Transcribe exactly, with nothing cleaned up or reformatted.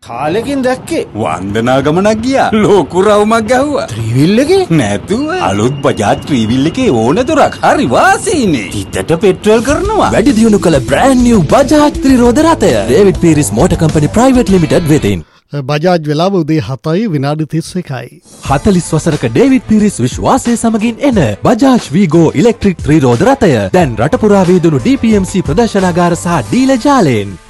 කාලෙකින් දැක්කේ වන්දනා ගමනක් ගියා. ලෝකු රවුමක් ගැහුවා. ත්‍රිවිල් එකේ නැතුව අලුත් බජාජ් ත්‍රිවිල් එකේ ඕන දොරක් හරි වාසීනේ. හිතට පෙට්‍රල් කරනවා. වැඩි දියුණු කළ brand new බජාජ් ත්‍රිරෝද රථය David Peiris motor company private limited වෙතින්. බජාජ් වෙලාව උදේ හතයි විනාඩි තිස් එකයි. හතලිස් වසරක ඩේවිඩ් පීරිස් විශ්වාසය සමගින් එන බජාජ් වීගෝ ඉලෙක්ට්‍රික් ත්‍රිරෝද රථය දැන් රට පුරා වේදුණු ඩී පී එම් සී ප්‍රදර්ශනාගාර සහ ඩීලර් ජාලයෙන්